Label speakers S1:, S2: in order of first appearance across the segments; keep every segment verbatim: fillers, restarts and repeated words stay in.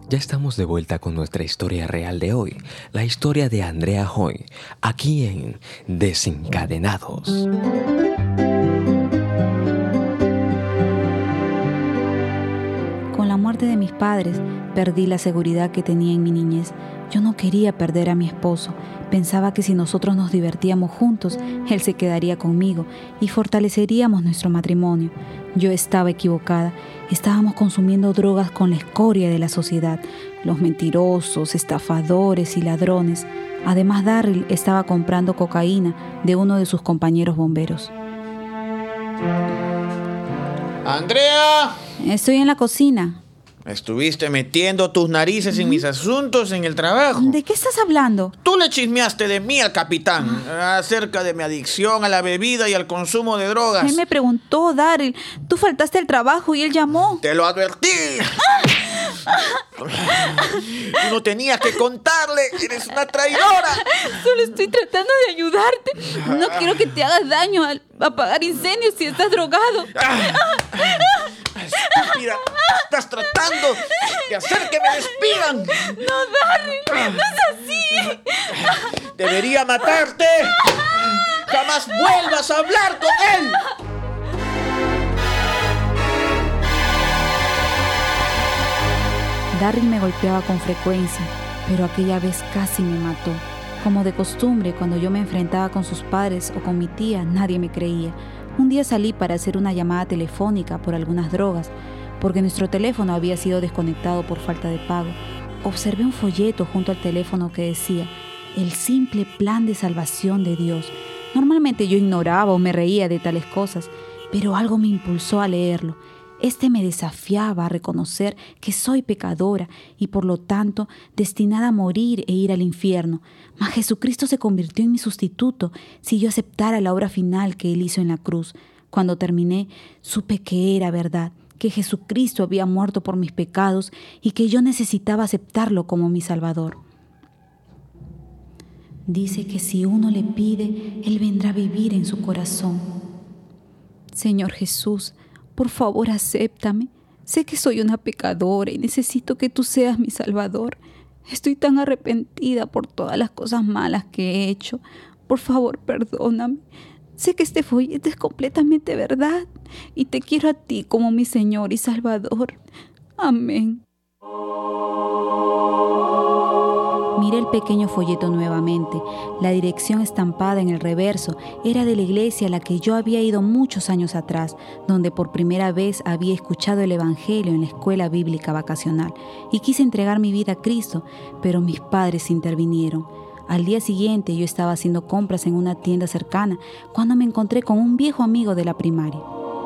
S1: Ya estamos de vuelta con nuestra historia real de hoy, la historia de Andrea Hoy, aquí en Desencadenados.
S2: Con la muerte de mis padres, perdí la seguridad que tenía en mi niñez. Yo no quería perder a mi esposo. Pensaba que si nosotros nos divertíamos juntos, él se quedaría conmigo y fortaleceríamos nuestro matrimonio. Yo estaba equivocada. Estábamos consumiendo drogas con la escoria de la sociedad, los mentirosos, estafadores y ladrones. Además, Darryl estaba comprando cocaína de uno de sus compañeros bomberos.
S3: ¡Andrea!
S2: Estoy en la cocina.
S3: Estuviste metiendo tus narices en mis asuntos en el trabajo.
S2: ¿De qué estás hablando?
S3: Tú le chismeaste de mí al capitán acerca de mi adicción a la bebida y al consumo de drogas.
S2: Él me preguntó, Darryl. Tú faltaste al trabajo y él llamó.
S3: ¡Te lo advertí! Tú no tenías que contarle. ¡Eres una traidora!
S2: Solo estoy tratando de ayudarte. No quiero que te hagas daño al apagar incendios si estás drogado.
S3: Estúpida, estás tratando de hacer que me despidan.
S2: No, Darryl, no es así.
S3: Debería matarte. Jamás vuelvas a hablar con él.
S2: Darryl me golpeaba con frecuencia, pero aquella vez casi me mató. Como de costumbre, cuando yo me enfrentaba con sus padres o con mi tía, nadie me creía. Un día salí para hacer una llamada telefónica por algunas drogas, porque nuestro teléfono había sido desconectado por falta de pago. Observé un folleto junto al teléfono que decía: el simple plan de salvación de Dios. Normalmente yo ignoraba o me reía de tales cosas, pero algo me impulsó a leerlo. Este me desafiaba a reconocer que soy pecadora y por lo tanto destinada a morir e ir al infierno. Mas Jesucristo se convirtió en mi sustituto si yo aceptara la obra final que Él hizo en la cruz. Cuando terminé, supe que era verdad, que Jesucristo había muerto por mis pecados y que yo necesitaba aceptarlo como mi Salvador. Dice que si uno le pide, Él vendrá a vivir en su corazón. Señor Jesús, por favor, acéptame. Sé que soy una pecadora y necesito que tú seas mi Salvador. Estoy tan arrepentida por todas las cosas malas que he hecho. Por favor, perdóname. Sé que este folleto es completamente verdad y te quiero a ti como mi Señor y Salvador. Amén. Miré el pequeño folleto nuevamente. La dirección estampada en el reverso era de la iglesia a la que yo había ido muchos años atrás, donde por primera vez había escuchado el Evangelio en la escuela bíblica vacacional, y quise entregar mi vida a Cristo, pero mis padres intervinieron. Al día siguiente yo estaba haciendo compras en una tienda cercana cuando me encontré con un viejo amigo de la primaria.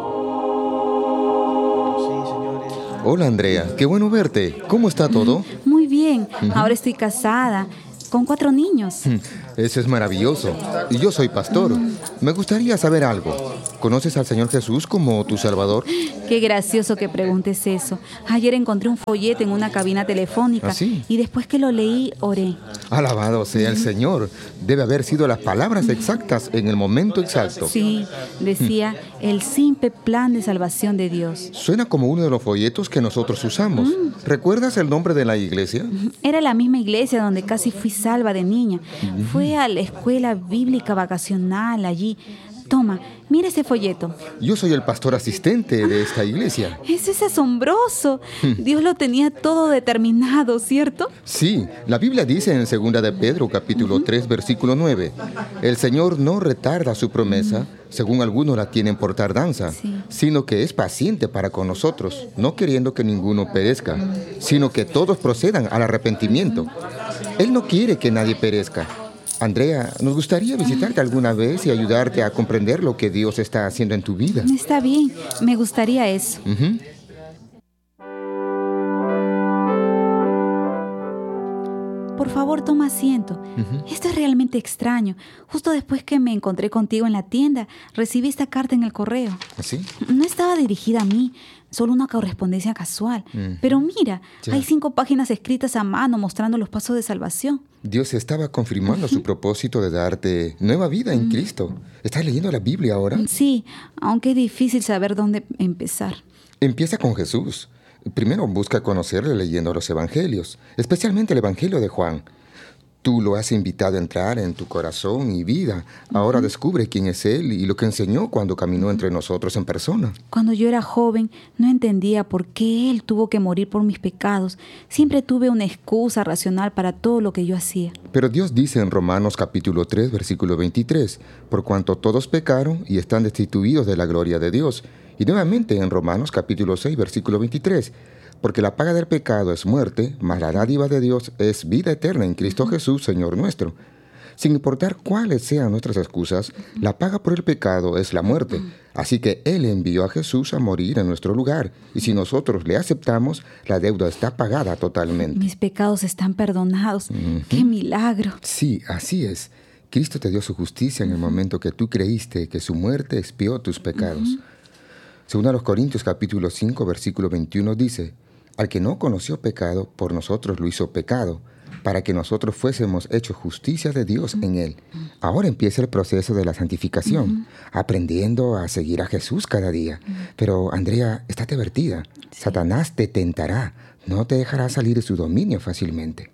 S4: Hola Andrea, qué bueno verte. ¿Cómo está todo?
S2: Muy bien, uh-huh. Ahora estoy casada, con cuatro niños.
S4: Eso es maravilloso. Y yo soy pastor. Uh-huh. Me gustaría saber algo. ¿Conoces al Señor Jesús como tu Salvador?
S2: Qué gracioso que preguntes eso. Ayer encontré un folleto en una cabina telefónica.
S4: ¿Ah, sí?
S2: Y después que lo leí, oré.
S4: Alabado sea el Señor. Debe haber sido las palabras exactas en el momento exacto.
S2: Sí, decía el simple plan de salvación de Dios.
S4: Suena como uno de los folletos que nosotros usamos. Mm. ¿Recuerdas el nombre de la iglesia?
S2: Era la misma iglesia donde casi fui salva de niña. Mm. Fue a la escuela bíblica vacacional allí. Toma, mira ese folleto.
S4: Yo soy el pastor asistente de esta iglesia.
S2: Eso es asombroso. Dios lo tenía todo determinado, ¿cierto?
S4: Sí, la Biblia dice en segunda de Pedro, capítulo uh-huh. tres, versículo nueve. El Señor no retarda su promesa, uh-huh. según algunos la tienen por tardanza, sí. sino que es paciente para con nosotros, no queriendo que ninguno perezca, sino que todos procedan al arrepentimiento. Él no quiere que nadie perezca. Andrea, nos gustaría visitarte alguna vez y ayudarte a comprender lo que Dios está haciendo en tu vida.
S2: Está bien, me gustaría eso.
S4: Uh-huh.
S2: Por favor, toma asiento. Uh-huh. Esto es realmente extraño. Justo después que me encontré contigo en la tienda, recibí esta carta en el correo.
S4: ¿Así?
S2: No estaba dirigida a mí, solo una correspondencia casual. Uh-huh. Pero mira, ya. Hay cinco páginas escritas a mano mostrando los pasos de salvación.
S4: Dios estaba confirmando uh-huh. su propósito de darte nueva vida en uh-huh. Cristo. ¿Estás leyendo la Biblia ahora?
S2: Sí, aunque es difícil saber dónde empezar.
S4: Empieza con Jesús. Primero busca conocerle leyendo los evangelios, especialmente el evangelio de Juan. Tú lo has invitado a entrar en tu corazón y vida. Ahora uh-huh. descubre quién es Él y lo que enseñó cuando caminó entre nosotros en persona.
S2: Cuando yo era joven, no entendía por qué Él tuvo que morir por mis pecados. Siempre tuve una excusa racional para todo lo que yo hacía.
S4: Pero Dios dice en Romanos capítulo tres, versículo veintitrés, por cuanto todos pecaron y están destituidos de la gloria de Dios. Y nuevamente en Romanos capítulo seis, versículo veintitrés, porque la paga del pecado es muerte, mas la dádiva de Dios es vida eterna en Cristo Jesús, Señor nuestro. Sin importar cuáles sean nuestras excusas, la paga por el pecado es la muerte. Así que Él envió a Jesús a morir en nuestro lugar. Y si nosotros le aceptamos, la deuda está pagada totalmente.
S2: Mis pecados están perdonados. Uh-huh. ¡Qué milagro!
S4: Sí, así es. Cristo te dio su justicia en el momento que tú creíste que su muerte expió tus pecados. Uh-huh. Según a los Corintios capítulo cinco, versículo veintiuno dice, al que no conoció pecado, por nosotros lo hizo pecado, para que nosotros fuésemos hechos justicia de Dios en él. Ahora empieza el proceso de la santificación, uh-huh. aprendiendo a seguir a Jesús cada día. Uh-huh. Pero, Andrea, estate advertida. Sí. Satanás te tentará, no te dejará salir de su dominio fácilmente.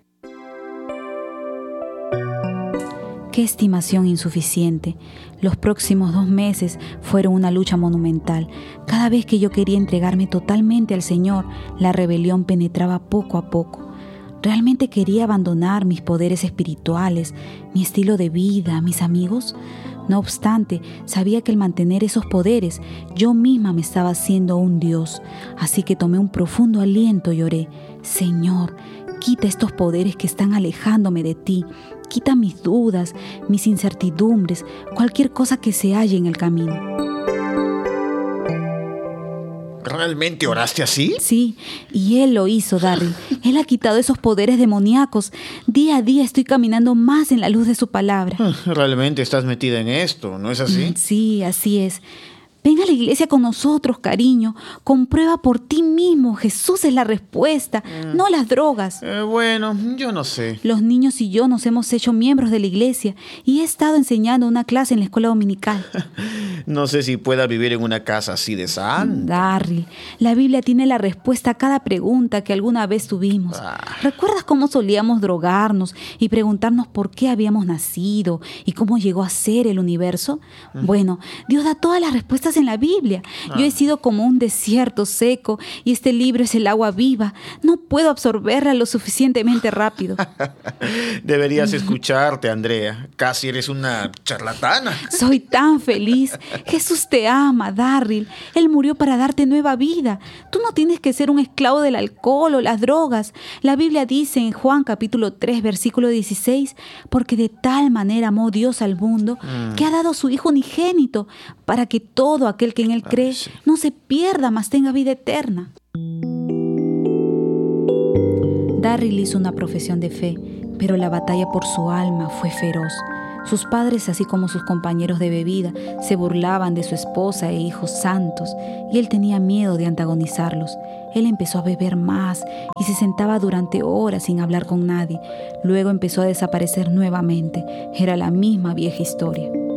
S2: Qué estimación insuficiente. Los próximos dos meses fueron una lucha monumental. Cada vez que yo quería entregarme totalmente al Señor, la rebelión penetraba poco a poco. ¿Realmente quería abandonar mis poderes espirituales, mi estilo de vida, mis amigos? No obstante, sabía que al mantener esos poderes, yo misma me estaba haciendo un Dios. Así que tomé un profundo aliento y oré, Señor, quita estos poderes que están alejándome de ti. Quita mis dudas, mis incertidumbres, cualquier cosa que se halle en el camino.
S3: ¿Realmente oraste así?
S2: Sí, y Él lo hizo, Darryl. Él ha quitado esos poderes demoníacos. Día a día estoy caminando más en la luz de su palabra.
S3: Realmente estás metida en esto, ¿no es así?
S2: Sí, así es. Ven a la iglesia con nosotros, cariño. Comprueba por ti mismo. Jesús es la respuesta, mm. no las drogas.
S3: Eh, bueno, yo no sé.
S2: Los niños y yo nos hemos hecho miembros de la iglesia y he estado enseñando una clase en la escuela dominical.
S3: No sé si pueda vivir en una casa así de santa.
S2: Darryl, la Biblia tiene la respuesta a cada pregunta que alguna vez tuvimos. Ah. ¿Recuerdas cómo solíamos drogarnos y preguntarnos por qué habíamos nacido y cómo llegó a ser el universo? Mm. Bueno, Dios da todas las respuestas en la Biblia. Ah. Yo he sido como un desierto seco y este libro es el agua viva. No puedo absorberla lo suficientemente rápido.
S3: Deberías escucharte, Andrea. Casi eres una charlatana.
S2: Soy tan feliz. Jesús te ama, Darryl. Él murió para darte nueva vida. Tú no tienes que ser un esclavo del alcohol o las drogas. La Biblia dice en Juan capítulo tres, versículo dieciséis, porque de tal manera amó Dios al mundo mm. que ha dado a su Hijo unigénito para que todo aquel que en Él cree no se pierda, mas tenga vida eterna. Darryl hizo una profesión de fe, pero la batalla por su alma fue feroz. Sus padres, así como sus compañeros de bebida, se burlaban de su esposa e hijos santos, y él tenía miedo de antagonizarlos. Él empezó a beber más y se sentaba durante horas sin hablar con nadie. Luego empezó a desaparecer nuevamente. Era la misma vieja historia.